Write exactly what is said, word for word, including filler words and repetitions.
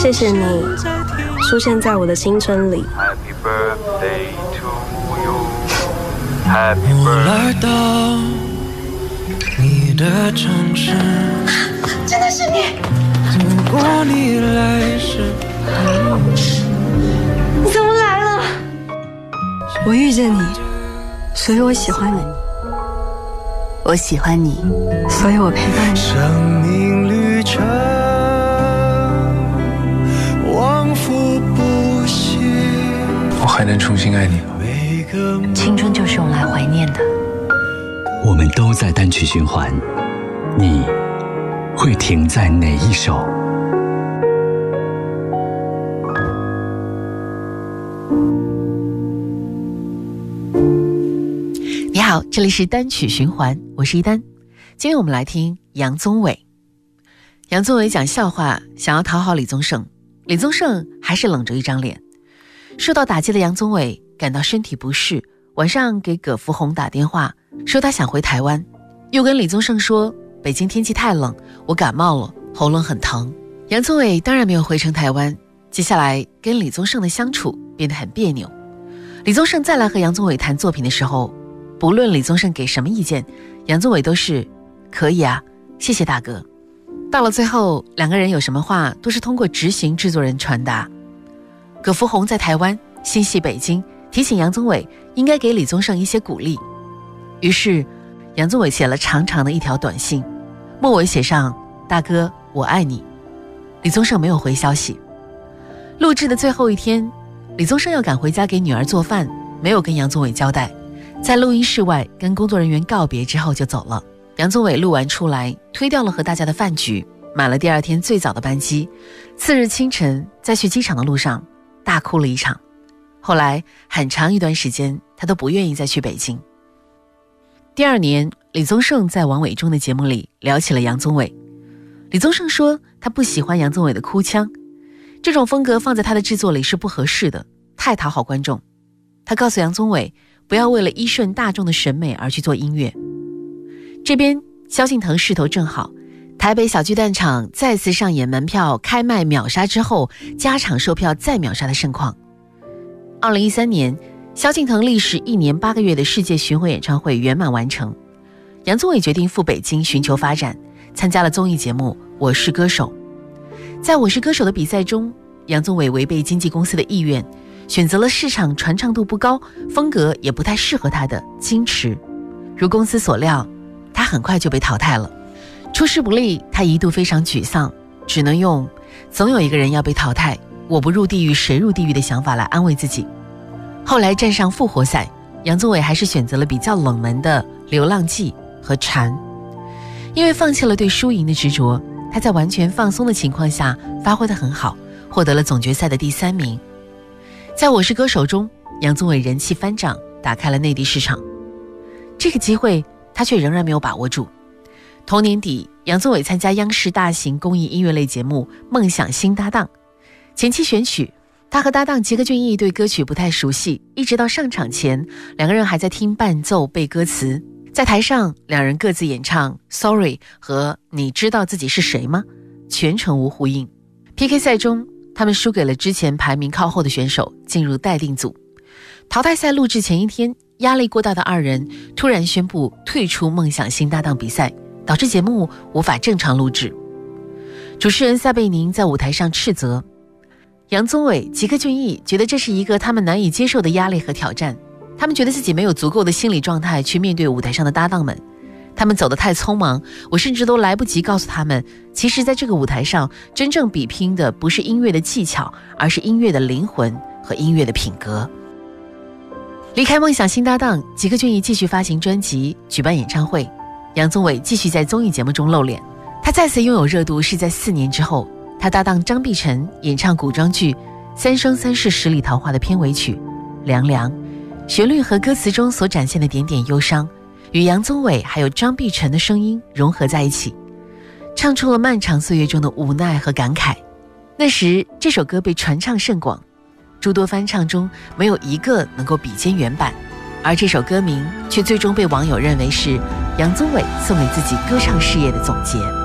谢谢你出现在我的青春里。 Happy birthday to you. Happy 我 birthday. 来到你的城市， 真的是你！ 如果你来时， 你怎么来了？ 我遇见你，所以我喜欢你。 我喜欢你， 所以我陪伴你。 生命旅程往复不息， 我还能重新爱你吗？ 每个青春就是用来怀念的。 我们都在单曲循环，你会停在哪一首？ 你好，这里是单曲循环，我是一丹。今天我们来听杨宗纬。杨宗纬讲笑话，想要讨好李宗盛，李宗盛还是冷着一张脸。受到打击的杨宗纬感到身体不适，晚上给葛福洪打电话，说他想回台湾，又跟李宗盛说北京天气太冷，我感冒了，喉咙很疼。杨宗纬当然没有回成台湾，接下来跟李宗盛的相处变得很别扭。李宗盛再来和杨宗纬谈作品的时候，不论李宗盛给什么意见，杨宗纬都是可以啊，谢谢大哥。到了最后，两个人有什么话都是通过执行制作人传达。葛福洪在台湾心系北京，提醒杨宗纬应该给李宗盛一些鼓励。于是杨宗纬写了长长的一条短信，末尾写上大哥我爱你。李宗盛没有回消息。录制的最后一天，李宗盛要赶回家给女儿做饭，没有跟杨宗纬交代，在录音室外跟工作人员告别之后就走了。杨宗纬录完出来，推掉了和大家的饭局，买了第二天最早的班机。次日清晨在去机场的路上大哭了一场。后来很长一段时间他都不愿意再去北京。第二年，李宗盛在王伟忠的节目里聊起了杨宗纬。李宗盛说他不喜欢杨宗纬的哭腔，这种风格放在他的制作里是不合适的，太讨好观众。他告诉杨宗纬不要为了依顺大众的审美而去做音乐。这边萧敬腾势头正好，台北小巨蛋场再次上演门票开卖秒杀之后加场售票再秒杀的盛况。二零一三年，萧敬腾历时一年八个月的世界巡回演唱会圆满完成。杨宗纬决定赴北京寻求发展，参加了综艺节目《我是歌手》。在《我是歌手》的比赛中，杨宗纬违背经纪公司的意愿，选择了市场传唱度不高，风格也不太适合他的矜持。如公司所料，他很快就被淘汰了。出师不利，他一度非常沮丧，只能用总有一个人要被淘汰，我不入地狱谁入地狱的想法来安慰自己。后来站上复活赛，杨宗纬还是选择了比较冷门的《流浪记》和《蝉》。因为放弃了对输赢的执着，他在完全放松的情况下发挥得很好，获得了总决赛的第三名。在我是歌手中，杨宗纬人气翻涨，打开了内地市场。这个机会他却仍然没有把握住。同年底，杨宗纬参加央视大型公益音乐类节目《梦想新搭档》，前期选曲，他和搭档吉克隽逸对歌曲不太熟悉，一直到上场前，两个人还在听伴奏背歌词。在台上，两人各自演唱 Sorry 和你知道自己是谁吗，全程无呼应。 P K 赛中，他们输给了之前排名靠后的选手，进入待定组。淘汰赛录制前一天，压力过大的二人突然宣布退出梦想新搭档比赛，导致节目无法正常录制。主持人撒贝宁在舞台上斥责杨宗纬、吉克隽逸，觉得这是一个他们难以接受的压力和挑战。他们觉得自己没有足够的心理状态去面对舞台上的搭档们，他们走得太匆忙，我甚至都来不及告诉他们，其实在这个舞台上真正比拼的不是音乐的技巧，而是音乐的灵魂和音乐的品格。离开梦想新搭档，吉克隽逸继续发行专辑，举办演唱会，杨宗纬继续在综艺节目中露脸。他再次拥有热度是在四年之后，他搭档张碧晨演唱古装剧《三生三世十里桃花》的片尾曲《凉凉》，旋律和歌词中所展现的点点忧伤，与杨宗纬还有张碧晨的声音融合在一起，唱出了漫长岁月中的无奈和感慨。那时这首歌被传唱甚广，诸多翻唱中没有一个能够比肩原版，而这首歌名却最终被网友认为是杨宗纬送给自己歌唱事业的总结。